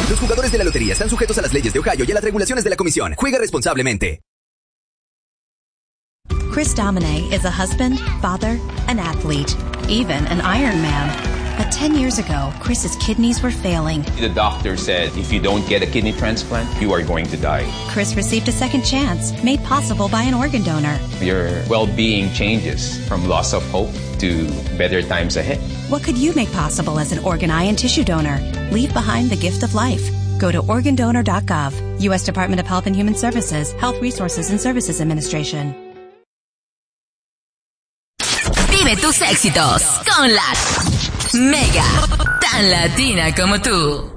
Los jugadores de la lotería están sujetos a las leyes de Ohio y a las regulaciones de la comisión. Juega responsablemente. Chris Domine is a husband, father, an athlete, even an Ironman. But 10 years ago, Chris's kidneys were failing. The doctor said, if you don't get a kidney transplant, you are going to die. Chris received a second chance, made possible by an organ donor. Your well-being changes from loss of hope to better times ahead. What could you make possible as an organ, eye, and tissue donor? Leave behind the gift of life. Go to organdonor.gov. U.S. Department of Health and Human Services, Health Resources and Services Administration. Vive tus éxitos con la Mega, tan latina como tú.